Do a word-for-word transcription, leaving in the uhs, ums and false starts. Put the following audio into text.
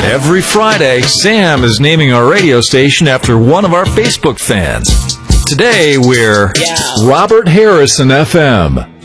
Every Friday, Sam is naming our radio station after one of our Facebook fans. Today, we're Yeah. Robert Harrison F M.